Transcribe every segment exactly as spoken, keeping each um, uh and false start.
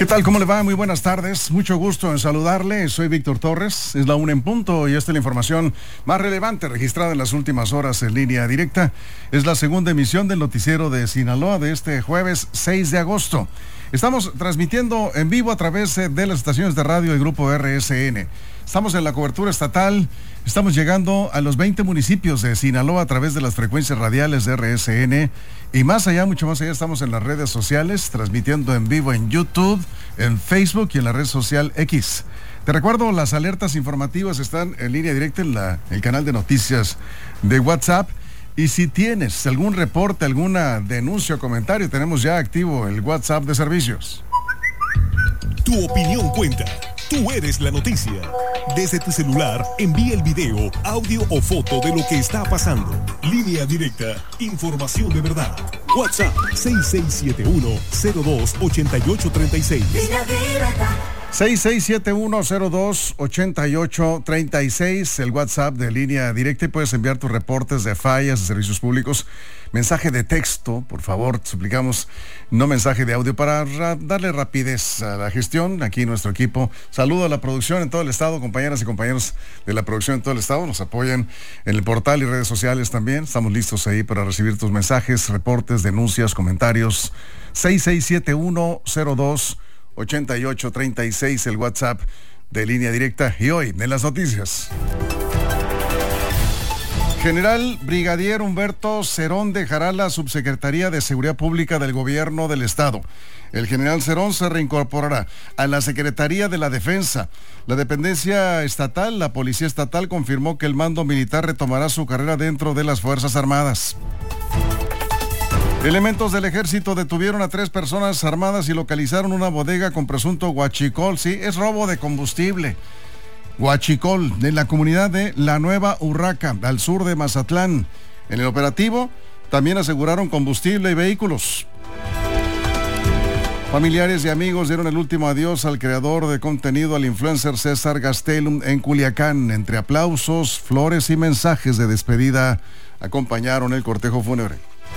¿Qué tal? ¿Cómo le va? Muy buenas tardes. Mucho gusto en saludarle. Soy Víctor Torres. Es la una en punto y esta es la información más relevante registrada en las últimas horas en línea directa. Es la segunda emisión del noticiero de Sinaloa de este jueves seis de agosto. Estamos transmitiendo en vivo a través de las estaciones de radio del Grupo R S N. Estamos en la cobertura estatal. Estamos llegando a los veinte municipios de Sinaloa a través de las frecuencias radiales de R S N. Y más allá, mucho más allá, estamos en las redes sociales, transmitiendo en vivo en YouTube, en Facebook y en la red social X. Te recuerdo, las alertas informativas están en línea directa en la, el canal de noticias de WhatsApp. Y si tienes algún reporte, alguna denuncia o comentario, tenemos ya activo el WhatsApp de servicios. Tu opinión cuenta. Tú eres la noticia. Desde tu celular, envía el video, audio o foto de lo que está pasando. Línea directa, información de verdad. WhatsApp seis seis siete uno cero dos ocho ocho tres seis. seis seis siete uno cero dos ocho ocho tres seis, el WhatsApp de línea directa, y puedes enviar tus reportes de fallas de servicios públicos. Mensaje de texto, por favor, te suplicamos, no mensaje de audio, para ra- darle rapidez a la gestión. Aquí nuestro equipo, saludo a la producción en todo el estado, compañeras y compañeros de la producción en todo el estado, nos apoyan en el portal y redes sociales también. Estamos listos ahí para recibir tus mensajes, reportes, denuncias, comentarios. seis seis siete uno cero dos ocho ocho tres seis, el WhatsApp de línea directa. Y hoy, en las noticias, General Brigadier Humberto Cerón dejará la Subsecretaría de Seguridad Pública del Gobierno del Estado. El general Cerón se reincorporará a la Secretaría de la Defensa. La dependencia estatal, la Policía Estatal, confirmó que el mando militar retomará su carrera dentro de las Fuerzas Armadas. Elementos del ejército detuvieron a tres personas armadas y localizaron una bodega con presunto huachicol. Sí, es robo de combustible. Huachicol, en la comunidad de La Nueva Urraca, al sur de Mazatlán. En el operativo también aseguraron combustible y vehículos. Familiares y amigos dieron el último adiós al creador de contenido, al influencer César Gastelum, en Culiacán. Entre aplausos, flores y mensajes de despedida acompañaron el cortejo fúnebre.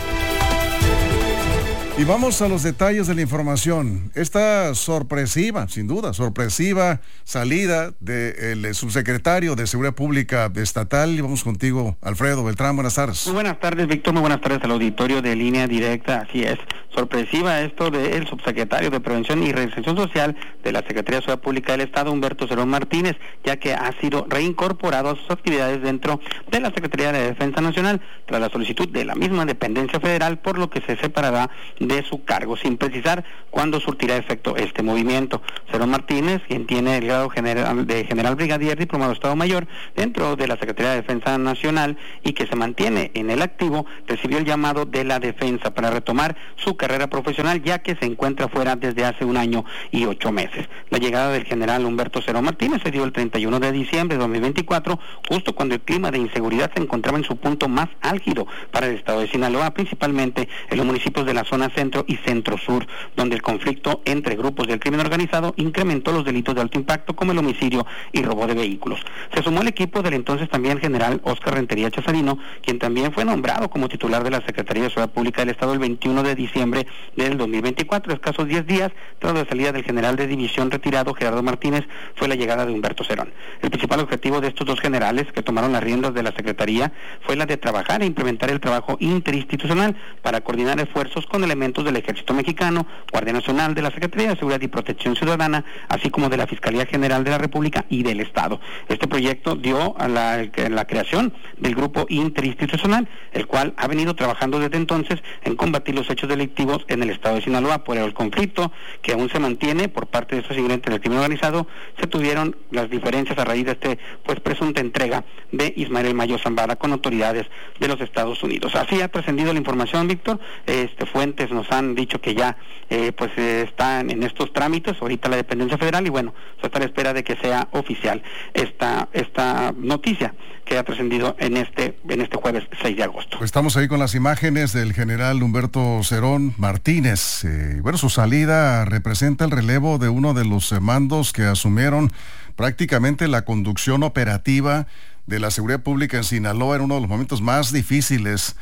Y vamos a los detalles de la información. Esta sorpresiva, sin duda, sorpresiva salida del subsecretario de Seguridad Pública Estatal. Y vamos contigo, Alfredo Beltrán. Buenas tardes. Muy buenas tardes, Víctor. Muy buenas tardes al auditorio de Línea Directa. Así es, sorpresiva esto del subsecretario de Prevención y Reinserción Social de la Secretaría de Seguridad Pública del Estado, Humberto Cerón Martínez, ya que ha sido reincorporado a sus actividades dentro de la Secretaría de Defensa Nacional, tras la solicitud de la misma dependencia federal, por lo que se separará de su cargo, sin precisar cuándo surtirá efecto este movimiento. Cerón Martínez, quien tiene el grado general de general brigadier diplomado Estado Mayor dentro de la Secretaría de Defensa Nacional y que se mantiene en el activo, recibió el llamado de la defensa para retomar su carrera profesional, ya que se encuentra fuera desde hace un año y ocho meses. La llegada del general Humberto Cerón Martínez se dio el treinta y uno de diciembre de dos mil veinticuatro, justo cuando el clima de inseguridad se encontraba en su punto más álgido para el estado de Sinaloa, principalmente en los municipios de la zona centro y centro sur, donde el conflicto entre grupos del crimen organizado incrementó los delitos de alto impacto como el homicidio y robo de vehículos. Se sumó al equipo del entonces también general Óscar Rentería Chazarino, quien también fue nombrado como titular de la Secretaría de Seguridad Pública del Estado el veintiuno de diciembre del dos mil veinticuatro, escasos diez días tras la salida del general de división retirado Gerardo Martínez. Fue la llegada de Humberto Cerón. El principal objetivo de estos dos generales que tomaron las riendas de la Secretaría fue la de trabajar e implementar el trabajo interinstitucional para coordinar esfuerzos con elementos del Ejército Mexicano, Guardia Nacional, de la Secretaría de Seguridad y Protección Ciudadana, así como de la Fiscalía General de la República y del Estado. Este proyecto dio a la, a la creación del grupo interinstitucional, el cual ha venido trabajando desde entonces en combatir los hechos delictivos en el estado de Sinaloa. Por el conflicto que aún se mantiene por parte de estos integrantes del crimen organizado, se tuvieron las diferencias a raíz de este pues presunta entrega de Ismael El Mayo Zambada con autoridades de los Estados Unidos. Así ha trascendido la información, Víctor. Este, fuentes nos han dicho que ya eh, pues eh, están en estos trámites ahorita la dependencia federal, y bueno, se está a la espera de que sea oficial esta esta noticia que ha trascendido en este en este jueves seis de agosto. Pues estamos ahí con las imágenes del general Humberto Cerón Martínez. Eh, bueno, su salida representa el relevo de uno de los eh, mandos que asumieron prácticamente la conducción operativa de la seguridad pública en Sinaloa en uno de los momentos más difíciles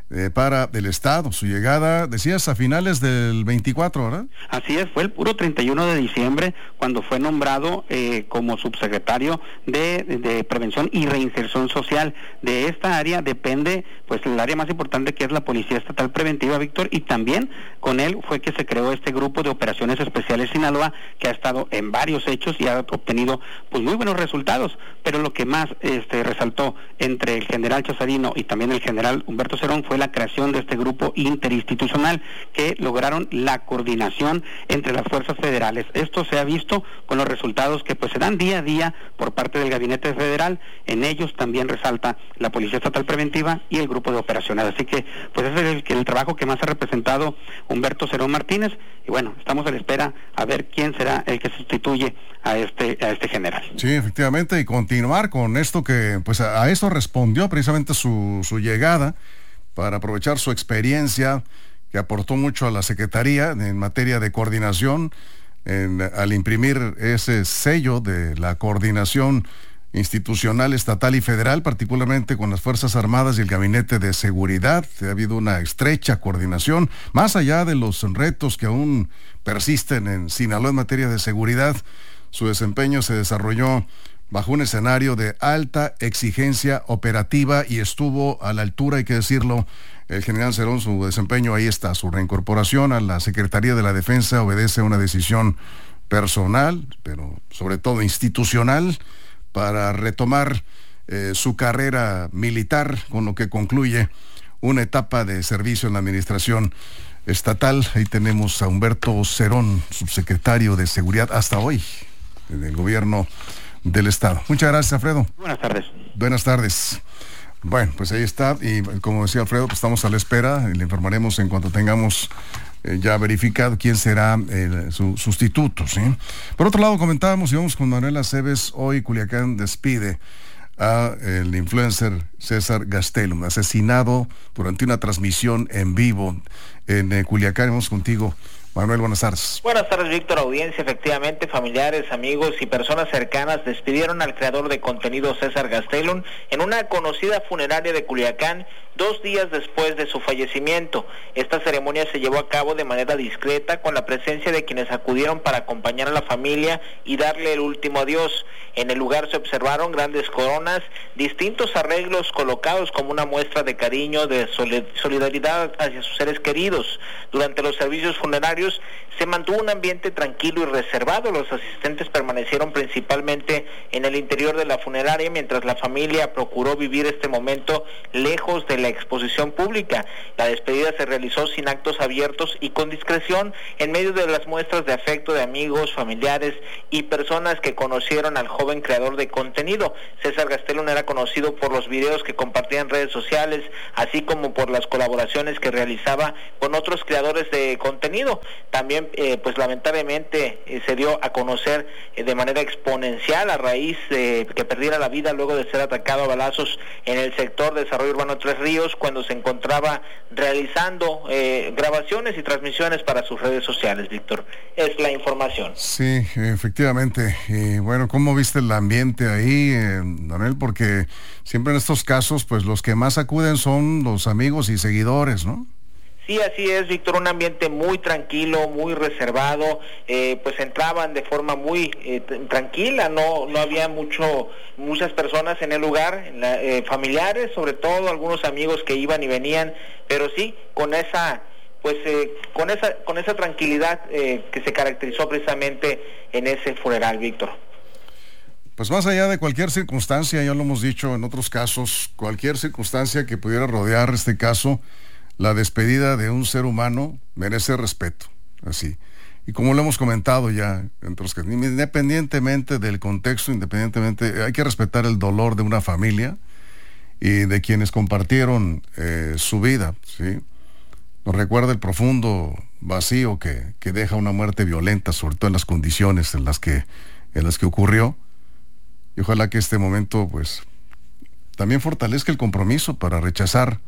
eh, para el Estado. Su llegada, decías, a finales del veinticuatro, ¿verdad? Así es, fue el puro treinta y uno de diciembre cuando fue nombrado eh, como subsecretario de, de, de Prevención y Reinserción Social. De esta área depende, pues, el área más importante, que es la Policía Estatal Preventiva, Víctor, y también con él fue que se creó este grupo de Operaciones Especiales Sinaloa, que ha estado en varios hechos y ha obtenido, pues, muy buenos resultados. Pero lo que más este, resaltó entre el general Chazarino y también el general Humberto Cerón fue la creación de este grupo interinstitucional, que lograron la coordinación entre las fuerzas federales. Esto se ha visto con los resultados que pues se dan día a día por parte del gabinete federal. En ellos también resalta la Policía Estatal Preventiva y el grupo de operaciones. Así que pues ese es el, el trabajo que más ha representado Humberto Cerón Martínez, y bueno, estamos a la espera a ver quién será el que sustituye a este a este general. Sí, efectivamente, y continuar con esto que pues a, a eso respondió precisamente su, su llegada, para aprovechar su experiencia, que aportó mucho a la Secretaría en materia de coordinación, en, al imprimir ese sello de la coordinación institucional, estatal y federal, particularmente con las Fuerzas Armadas y el Gabinete de Seguridad. Ha habido una estrecha coordinación, más allá de los retos que aún persisten en Sinaloa en materia de seguridad. Su desempeño se desarrolló bajo un escenario de alta exigencia operativa y estuvo a la altura, hay que decirlo, el general Cerón. Su desempeño ahí está. Su reincorporación a la Secretaría de la Defensa obedece a una decisión personal, pero sobre todo institucional, para retomar eh, su carrera militar, con lo que concluye una etapa de servicio en la administración estatal. Ahí tenemos a Humberto Cerón, subsecretario de Seguridad hasta hoy en el gobierno del Estado. Muchas gracias, Alfredo. Buenas tardes. Buenas tardes. Bueno, pues ahí está, y como decía Alfredo, pues estamos a la espera y le informaremos en cuanto tengamos eh, ya verificado quién será eh, su sustituto, ¿sí? Por otro lado, comentábamos, y vamos con Manuel Aceves. Hoy Culiacán despide a el influencer César Gastelum, asesinado durante una transmisión en vivo en eh, Culiacán. Vamos contigo, Manuel, buenas tardes. Buenas tardes, Víctor, audiencia. Efectivamente, familiares, amigos y personas cercanas despidieron al creador de contenido César Gastelum en una conocida funeraria de Culiacán dos días después de su fallecimiento. Esta ceremonia se llevó a cabo de manera discreta, con la presencia de quienes acudieron para acompañar a la familia y darle el último adiós. En el lugar se observaron grandes coronas, distintos arreglos colocados como una muestra de cariño, de solidaridad hacia sus seres queridos. Durante los servicios funerarios se mantuvo un ambiente tranquilo y reservado. Los asistentes permanecieron principalmente en el interior de la funeraria, mientras la familia procuró vivir este momento lejos de la exposición pública. La despedida se realizó sin actos abiertos y con discreción, en medio de las muestras de afecto de amigos, familiares y personas que conocieron al joven creador de contenido. César Gastelum era conocido por los videos que compartía en redes sociales, así como por las colaboraciones que realizaba con otros creadores de contenido. También, eh, pues lamentablemente, eh, se dio a conocer eh, de manera exponencial a raíz de que perdiera la vida luego de ser atacado a balazos en el sector de Desarrollo Urbano Tres Ríos, cuando se encontraba realizando eh, grabaciones y transmisiones para sus redes sociales. Víctor, es la información. Sí, efectivamente. Y bueno, ¿cómo viste el ambiente ahí, eh, Daniel? Porque siempre en estos casos, pues los que más acuden son los amigos y seguidores, ¿no? Sí, así es, Víctor, un ambiente muy tranquilo, muy reservado, eh, pues entraban de forma muy eh, tranquila, no no había mucho muchas personas en el lugar, en la, eh, familiares, sobre todo algunos amigos que iban y venían, pero sí con esa pues eh, con esa con esa tranquilidad eh, que se caracterizó precisamente en ese funeral, Víctor. Pues más allá de cualquier circunstancia, ya lo hemos dicho en otros casos, cualquier circunstancia que pudiera rodear este caso, la despedida de un ser humano merece respeto, así. Y como lo hemos comentado ya, independientemente del contexto, independientemente, hay que respetar el dolor de una familia y de quienes compartieron eh, su vida, ¿sí? Nos recuerda el profundo vacío que, que deja una muerte violenta, sobre todo en las condiciones en las que, en las que ocurrió. Y ojalá que este momento, pues, también fortalezca el compromiso para rechazar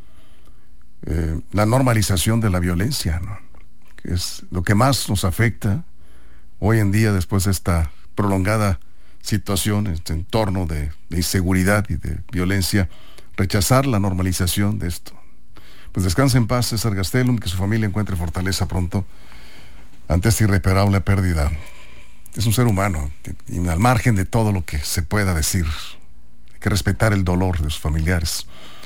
Eh, la normalización de la violencia, ¿no? Que es lo que más nos afecta hoy en día después de esta prolongada situación, este entorno de, de inseguridad y de violencia, rechazar la normalización de esto. Pues descanse en paz, César Gastelum, que su familia encuentre fortaleza pronto ante esta irreparable pérdida. Es un ser humano, y al margen de todo lo que se pueda decir, hay que respetar el dolor de sus familiares.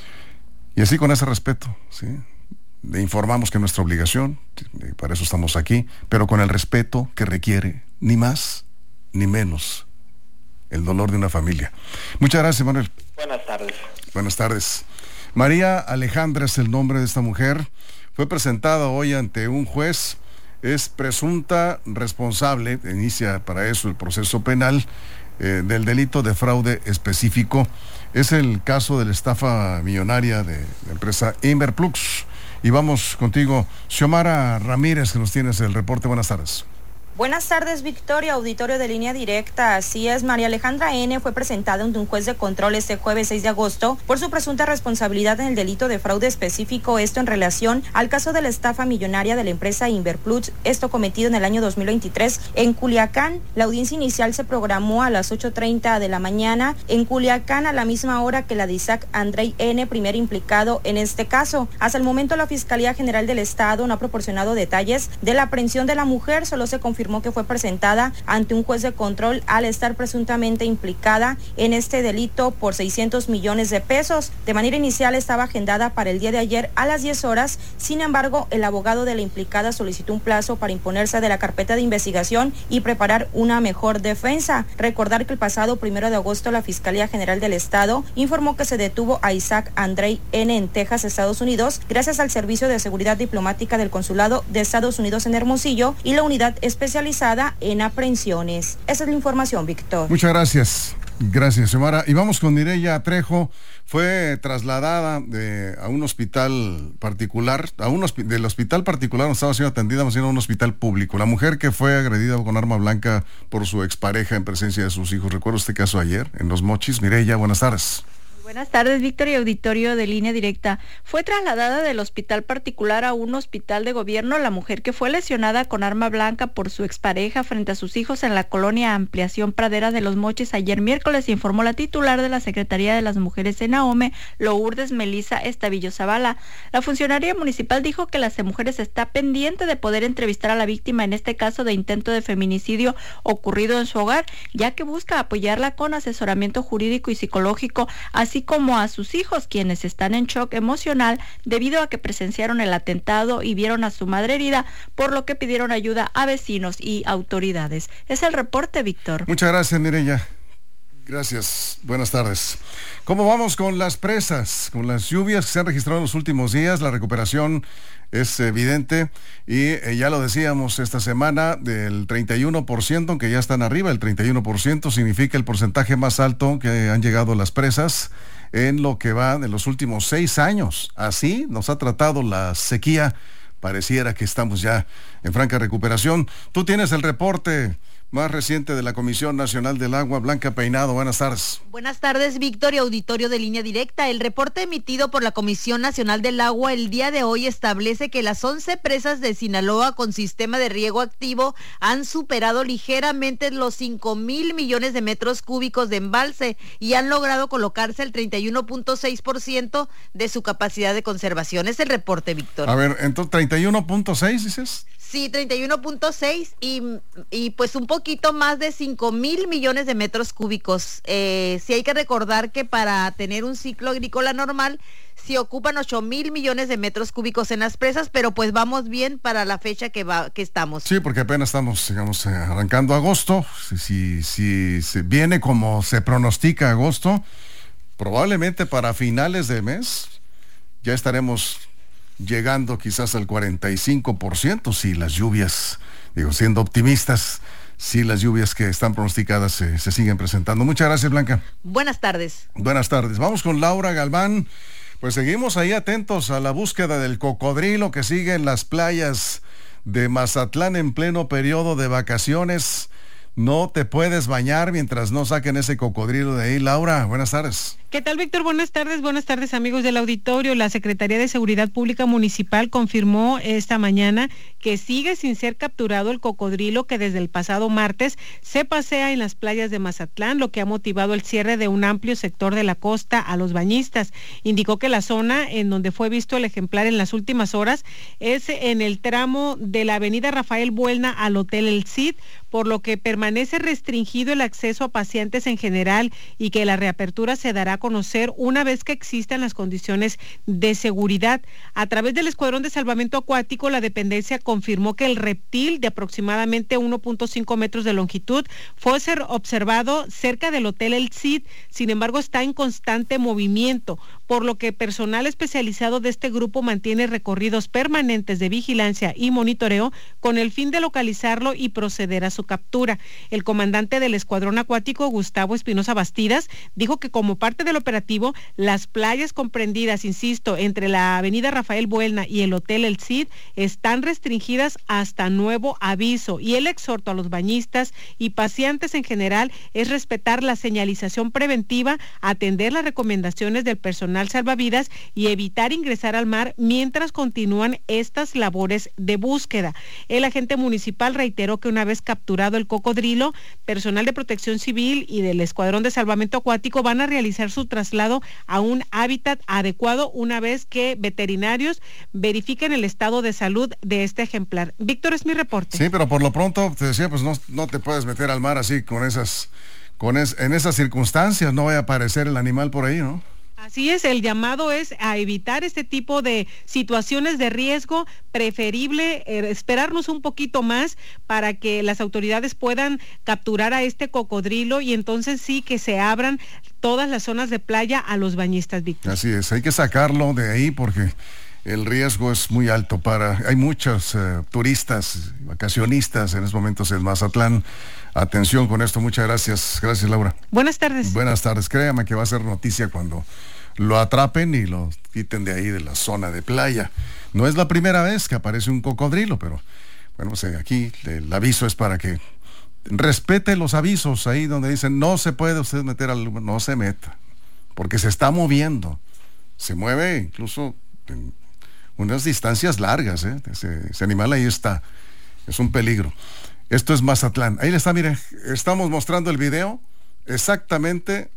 Y así, con ese respeto, ¿sí?, le informamos que es nuestra obligación, para eso estamos aquí, pero con el respeto que requiere, ni más ni menos, el dolor de una familia. Muchas gracias, Manuel. Buenas tardes. Buenas tardes. María Alejandra es el nombre de esta mujer. Fue presentada hoy ante un juez. Es presunta responsable, inicia para eso el proceso penal, eh, del delito de fraude específico. Es el caso de la estafa millonaria de la empresa Inverplux. Y vamos contigo, Xiomara Ramírez, que nos tienes el reporte. Buenas tardes. Buenas tardes, Victoria, auditorio de Línea Directa. Así es, María Alejandra N. fue presentada ante un juez de control este jueves seis de agosto por su presunta responsabilidad en el delito de fraude específico, esto en relación al caso de la estafa millonaria de la empresa Inverplux, esto cometido en el año dos mil veintitrés en Culiacán. La audiencia inicial se programó a las ocho treinta de la mañana en Culiacán, a la misma hora que la de Isaac Andrei N., primer implicado en este caso. Hasta el momento, la Fiscalía General del Estado no ha proporcionado detalles de la aprehensión de la mujer, solo se confirmó que fue presentada ante un juez de control al estar presuntamente implicada en este delito por seiscientos millones de pesos. De manera inicial estaba agendada para el día de ayer a las diez horas, sin embargo, el abogado de la implicada solicitó un plazo para imponerse de la carpeta de investigación y preparar una mejor defensa. Recordar que el pasado primero de agosto la Fiscalía General del Estado informó que se detuvo a Isaac Andrei N. en Texas, Estados Unidos, gracias al Servicio de Seguridad Diplomática del Consulado de Estados Unidos en Hermosillo y la Unidad Especial especializada en aprehensiones. Esa es la información, Víctor. Muchas gracias. Gracias, Xiomara. Y vamos con Mireya Trejo. Fue trasladada de, a un hospital particular, a un hospi- del hospital particular donde estaba siendo atendida, más bien a un hospital público. La mujer que fue agredida con arma blanca por su expareja en presencia de sus hijos. ¿Recuerda este caso ayer en Los Mochis? Mireya, buenas tardes. Buenas tardes, Víctor y auditorio de Línea Directa. Fue trasladada del hospital particular a un hospital de gobierno la mujer que fue lesionada con arma blanca por su expareja frente a sus hijos en la colonia Ampliación Pradera de Los Mochis ayer miércoles, informó la titular de la Secretaría de las Mujeres en Ahome, Lourdes Melisa Estavillo Zavala. La funcionaria municipal dijo que las mujeres está pendiente de poder entrevistar a la víctima en este caso de intento de feminicidio ocurrido en su hogar, ya que busca apoyarla con asesoramiento jurídico y psicológico, así como a sus hijos, quienes están en shock emocional debido a que presenciaron el atentado y vieron a su madre herida, por lo que pidieron ayuda a vecinos y autoridades. Es el reporte, Víctor. Muchas gracias, Mireya. Gracias. Buenas tardes. ¿Cómo vamos con las presas? Con las lluvias que se han registrado en los últimos días, la recuperación es evidente y eh, ya lo decíamos esta semana, del treinta y uno por ciento, aunque ya están arriba, el treinta y uno por ciento significa el porcentaje más alto que han llegado las presas en lo que va de los últimos seis años. Así nos ha tratado la sequía. Pareciera que estamos ya en franca recuperación. Tú tienes el reporte más reciente de la Comisión Nacional del Agua. Blanca Peinado, buenas tardes. Buenas tardes, Víctor y auditorio de Línea Directa. El reporte emitido por la Comisión Nacional del Agua el día de hoy establece que las once presas de Sinaloa con sistema de riego activo han superado ligeramente los cinco mil millones de metros cúbicos de embalse y han logrado colocarse el treinta y uno punto seis por ciento de su capacidad de conservación. Es el reporte, Víctor. A ver, entonces, ¿treinta y uno punto seis dices? Sí, treinta y uno punto seis y, y pues un poquito más de cinco mil millones de metros cúbicos. Eh, sí hay que recordar que para tener un ciclo agrícola normal se ocupan ocho mil millones de metros cúbicos en las presas, pero pues vamos bien para la fecha que va que estamos. Sí, porque apenas estamos, digamos, arrancando agosto. Si, si, si, si viene como se pronostica agosto, probablemente para finales de mes ya estaremos llegando quizás al cuarenta y cinco por ciento si las lluvias, digo, siendo optimistas, si las lluvias que están pronosticadas se, se siguen presentando. Muchas gracias, Blanca. Buenas tardes. Buenas tardes. Vamos con Laura Galván. Pues seguimos ahí atentos a la búsqueda del cocodrilo que sigue en las playas de Mazatlán en pleno periodo de vacaciones. No te puedes bañar mientras no saquen ese cocodrilo de ahí. Laura, buenas tardes. ¿Qué ¿Qué tal, Víctor? Buenas tardes, buenas tardes, amigos del auditorio. La Secretaría de Seguridad Pública Municipal confirmó esta mañana que sigue sin ser capturado el cocodrilo que desde el pasado martes se pasea en las playas de Mazatlán, lo que ha motivado el cierre de un amplio sector de la costa a los bañistas. Indicó que la zona en donde fue visto el ejemplar en las últimas horas es en el tramo de la avenida Rafael Buelna al Hotel El Cid, por lo que permanece restringido el acceso a paseantes en general y que la reapertura se dará a conocer una vez que existan las condiciones de seguridad. A través del Escuadrón de Salvamento Acuático, la dependencia confirmó que el reptil de aproximadamente uno punto cinco metros de longitud fue ser observado cerca del Hotel El Cid, sin embargo está en constante movimiento, por lo que personal especializado de este grupo mantiene recorridos permanentes de vigilancia y monitoreo con el fin de localizarlo y proceder a su captura. El comandante del Escuadrón Acuático, Gustavo Espinosa Bastidas, dijo que como parte del operativo, las playas comprendidas, insisto, entre la avenida Rafael Buelna y el Hotel El Cid están restringidas hasta nuevo aviso, y el exhorto a los bañistas y paseantes en general es respetar la señalización preventiva, atender las recomendaciones del personal salvavidas y evitar ingresar al mar mientras continúan estas labores de búsqueda. El agente municipal reiteró que una vez capturado el cocodrilo, personal de Protección Civil y del Escuadrón de Salvamento Acuático van a realizar su traslado a un hábitat adecuado una vez que veterinarios verifiquen el estado de salud de este ejemplar. Víctor, es mi reporte. Sí, pero por lo pronto te decía, pues no, no te puedes meter al mar así con esas, con es, en esas circunstancias, no vaya a aparecer el animal por ahí, ¿no? Así es, el llamado es a evitar este tipo de situaciones de riesgo, preferible eh, esperarnos un poquito más para que las autoridades puedan capturar a este cocodrilo y entonces sí que se abran todas las zonas de playa a los bañistas, Víctor. Así es, hay que sacarlo de ahí porque el riesgo es muy alto para, hay muchos eh, turistas, vacacionistas en estos momentos en Mazatlán. Atención con esto, muchas gracias. Gracias, Laura. Buenas tardes. Buenas tardes, créame que va a ser noticia cuando lo atrapen y lo quiten de ahí de la zona de playa. No es la primera vez que aparece un cocodrilo, pero bueno, pues aquí el aviso es para que respete los avisos ahí donde dicen no se puede usted meter al, no se meta, porque se está moviendo, se mueve incluso en unas distancias largas, ¿eh? ese, ese animal ahí está, es un peligro. Esto es Mazatlán. Ahí le está, mire, estamos mostrando el video exactamente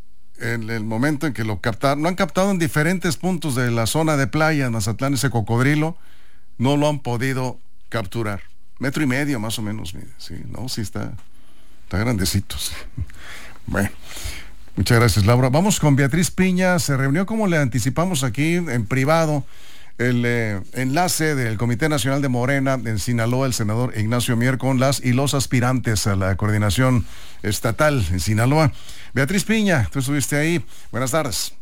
en el momento en que lo captaron. Lo han captado en diferentes puntos de la zona de playa, Mazatlán, ese cocodrilo. No lo han podido capturar. Metro y medio más o menos, mire. Sí, no, sí está, está grandecito. Sí. Bueno, muchas gracias, Laura. Vamos con Beatriz Piña. Se reunió, como le anticipamos aquí, en privado, el eh, enlace del Comité Nacional de Morena en Sinaloa, el senador Ignacio Mier, con las y los aspirantes a la coordinación estatal en Sinaloa. Beatriz Piña, tú estuviste ahí. Buenas tardes.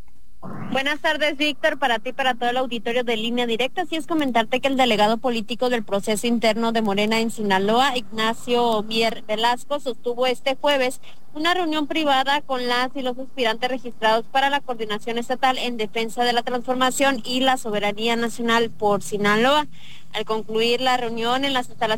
Buenas tardes, Víctor, para ti, para todo el auditorio de Línea Directa. Así es, comentarte que el delegado político del proceso interno de Morena en Sinaloa, Ignacio Mier Velasco, sostuvo este jueves una reunión privada con las y los aspirantes registrados para la coordinación estatal en defensa de la transformación y la soberanía nacional por Sinaloa. Al concluir la reunión en las instalaciones